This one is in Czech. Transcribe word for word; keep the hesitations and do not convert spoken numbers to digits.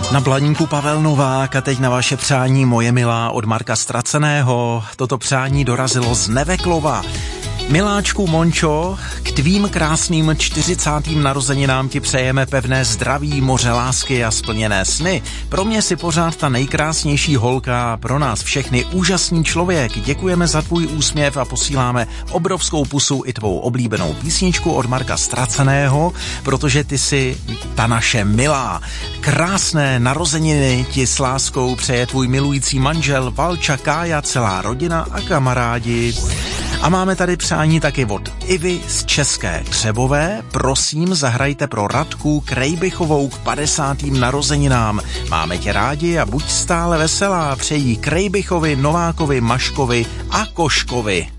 Na Blaníku Pavel Novák a teď na vaše přání moje milá od Marka Ztraceného. Toto přání dorazilo z Neveklova. Miláčku Mončo, k tvým krásným čtyřicátým narozeninám ti přejeme pevné zdraví, moře lásky a splněné sny. Pro mě si pořád ta nejkrásnější holka a pro nás všechny úžasný člověk. Děkujeme za tvůj úsměv a posíláme obrovskou pusu i tvou oblíbenou písničku od Marka Ztraceného, protože ty jsi ta naše milá. Krásné narozeniny ti s láskou přeje tvůj milující manžel Valča, Kája, celá rodina a kamarádi. A máme tady přání taky od Ivy z České Třebové. Prosím, zahrajte pro Radku Krejbichovou k padesátým narozeninám. Máme tě rádi a buď stále veselá. Přejí Krejbichovi, Novákovi, Maškovi a Koškovi.